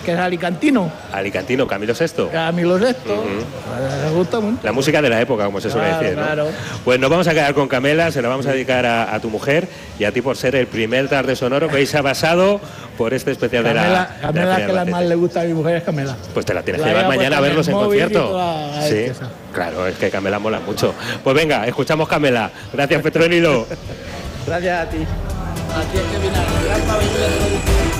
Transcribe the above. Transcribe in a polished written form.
que es alicantino. Alicantino, Camilo VI. Camilo VI. Me gusta mucho. La música de la época, como se suele decir, ¿no? Claro. Pues nos vamos a quedar con Camela, se la vamos a dedicar a tu mujer y a ti por ser el primer tarde sonoro que se ha pasado por este especial Camela, de la Camela, Feria que la Albacete. más le gusta a mi mujer es Camela. Pues te la tienes La que llevar lleva mañana a puesta en verlos el en móvil y concierto. toda Sí, esa. claro, es que Camela mola mucho. Pues venga, escuchamos Camela. Gracias, Petronilo. Gracias a ti. A ti es que